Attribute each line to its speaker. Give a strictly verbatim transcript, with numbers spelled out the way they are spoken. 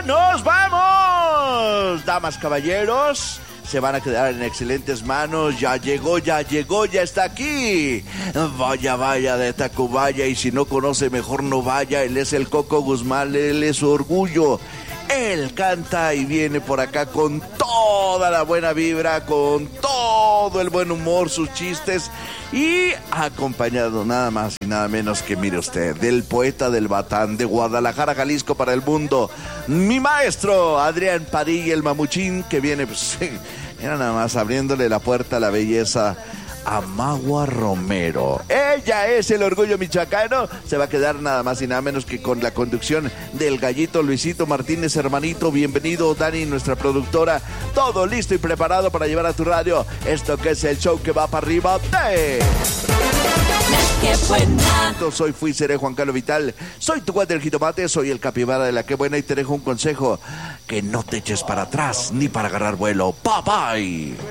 Speaker 1: nos vamos. Damas, caballeros, se van a quedar en excelentes manos. Ya llegó, ya llegó, ya está aquí. Vaya, vaya de Tacubaya, y si no conoce, mejor no vaya. Él es el Coco Guzmán, él es su orgullo. Él canta y viene por acá con toda la buena vibra, con todo el buen humor, sus chistes, y acompañado nada más y nada menos que, mire usted, del poeta del Batán de Guadalajara, Jalisco para el mundo, mi maestro Adrián Padilla, el mamuchín, que viene, pues, era nada más abriéndole la puerta a la belleza a Magua Romero. Ella es el orgullo michoacano. Se va a quedar nada más y nada menos que con la conducción del gallito Luisito Martínez, hermanito. Bienvenido, Dani, nuestra productora. Todo listo y preparado para llevar a tu radio esto que es el show que va para arriba de...
Speaker 2: ¡Qué buena!
Speaker 1: Soy, fui, seré Juan Carlos Vital. Soy tu guante del jitomate, soy el capibara de la que buena, y te dejo un consejo: que no te eches para atrás ni para agarrar vuelo. Bye bye.